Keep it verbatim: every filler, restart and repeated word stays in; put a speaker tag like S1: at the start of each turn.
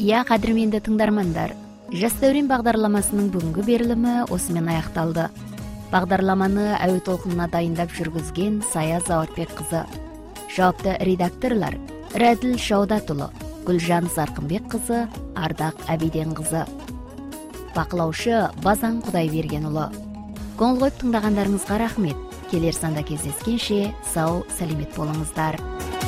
S1: Я кадірменді тыңдармандар, Жас дәурен бағдарламасының бүгінгі берілімі осымен аяқталды. Бағдарламаны әуе толқынына дайындап жүргізген Сая Заурбек қызы. Жауапты редакторлар Рәділ Шаудатұлы, Гүлжан Зарқынбек қызы, Ардақ Әбиден қызы. Бақылаушы Базан Құдайбергенұлы. Көңіл қойып тыңдағандарыңызға рахмет. Келер санда кездескенше сау, сәлемет болыңыздар.